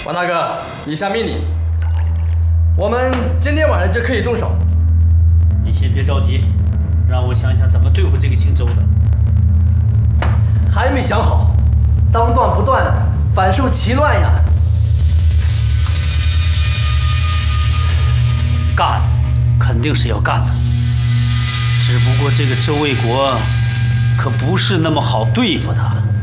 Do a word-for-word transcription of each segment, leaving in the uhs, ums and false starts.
王大哥，以下命令，我们今天晚上就可以动手。 你先别着急，让我想想怎么对付这个姓周的。 还没想好，当断不断，反受其乱呀。 干，肯定是要干的。只不过这个周卫国可不是那么好对付的。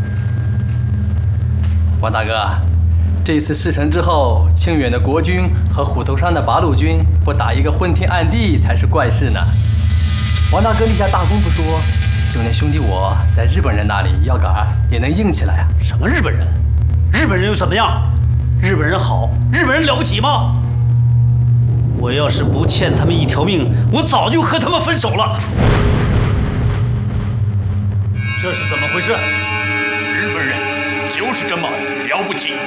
王大哥，这次事成之后，清远的国军和虎头山的八路军不打一个昏天暗地才是怪事呢。王大哥立下大功不说，就连兄弟我在日本人那里要杆也能硬起来啊！ 什么日本人？日本人又怎么样？日本人好，日本人了不起吗？我要是不欠他们一条命，我早就和他们分手了。这是怎么回事？ 日本人就是这么了不起。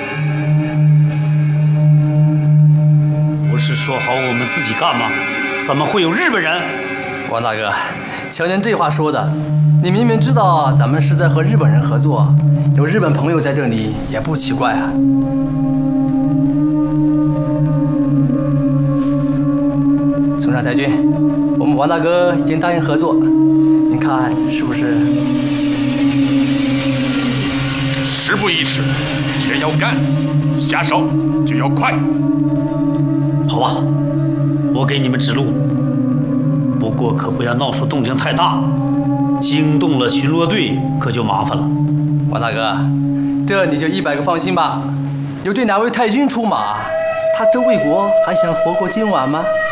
不是说好我们自己干吗？怎么会有日本人？ 王大哥，瞧您这话说的，你明明知道咱们是在和日本人合作，有日本朋友在这里也不奇怪啊。村长太君，我们王大哥已经答应合作，您看是不是？ 时不宜迟，既然要干，下手就要快。 好吧，我给你们指路，不过可不要闹出动静太大，惊动了巡逻队可就麻烦了。 王大哥，这你就一百个放心吧，有这两位太君出马，他周卫国还想活过今晚吗？